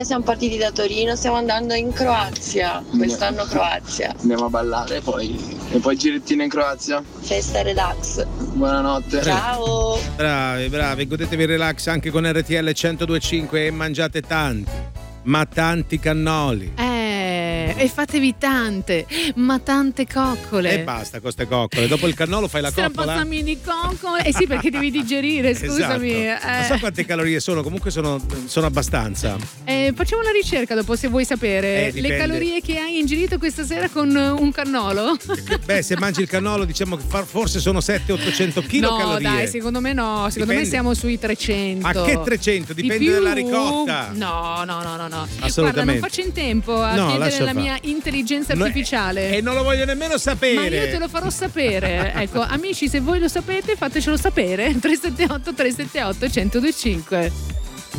Siamo partiti da Torino, stiamo andando in Croazia, quest'anno Croazia. Andiamo a ballare e poi girettino in Croazia. Festa relax. Buonanotte. Ciao. Bravi, godetevi il relax anche con RTL 102.5 e mangiate tanti, ma tanti cannoli. E fatevi tante coccole. E basta con ste coccole. Dopo il cannolo fai la coccola. Strapazzami di coccole. Eh sì, perché devi digerire, scusami. Esatto. Non so quante calorie sono, comunque sono abbastanza. Facciamo una ricerca dopo, se vuoi sapere le calorie che hai ingerito questa sera con un cannolo. Beh, se mangi il cannolo diciamo che forse sono 700-800 kilocalorie. No, dai, secondo me no. Secondo me siamo sui 300. A che 300? Dipende dalla ricotta. No. Assolutamente. Guarda, non faccio in tempo a chiedere la mia intelligenza artificiale. E non lo voglio nemmeno sapere. Ma io te lo farò sapere. Ecco, amici, se voi lo sapete, fatecelo sapere. 378 378 1025.